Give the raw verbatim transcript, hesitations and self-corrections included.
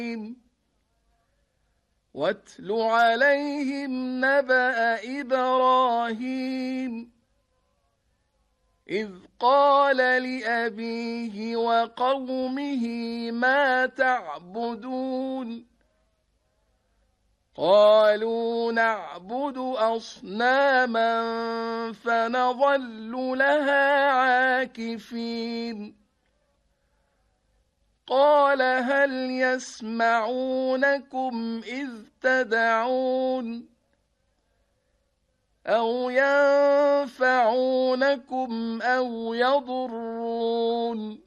واتل عليهم نبأ إبراهيم إذ قال لأبيه وقومه ما تعبدون قالوا نعبد أصناما فنظل لها عاكفين قال هل يسمعونكم إذ تدعون أو ينفعونكم أو يضرون